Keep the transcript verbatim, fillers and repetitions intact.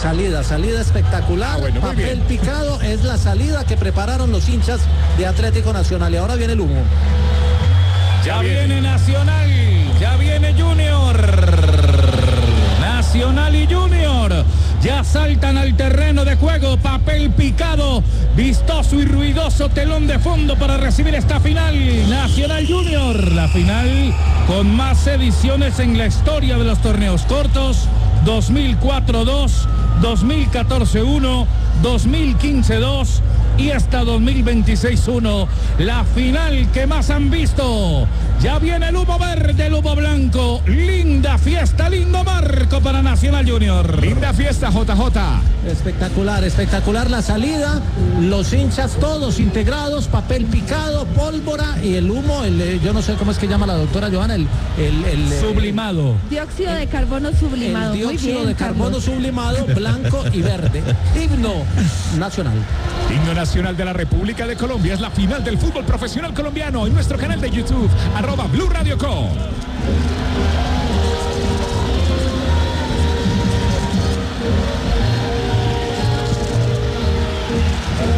Salida, salida espectacular. Ah, bueno, papel picado es la salida que prepararon los hinchas de Atlético Nacional. Y ahora viene el humo. Ya viene Nacional, ya viene Junior. Nacional y Junior ya saltan al terreno de juego. Papel picado, vistoso y ruidoso telón de fondo para recibir esta final. Nacional Junior, la final con más ediciones en la historia de los torneos cortos. dos mil cuatro dos, dos mil catorce uno, dos mil quince dos y hasta dos mil veintiséis uno. La final que más han visto. Ya viene el humo verde, el humo blanco. Linda fiesta, lindo marco para Nacional Junior. Linda fiesta, J J. Espectacular, espectacular la salida. Los hinchas todos integrados, papel picado, pólvora y el humo, el, yo no sé cómo es que llama la doctora Johanna, el... el, el sublimado. Dióxido el, de carbono sublimado. El dióxido bien, de carbono Carlos. sublimado, blanco y verde. Himno nacional. Himno nacional de la República de Colombia. Es la final del fútbol profesional colombiano en nuestro canal de YouTube, arroba Blue Radio Co.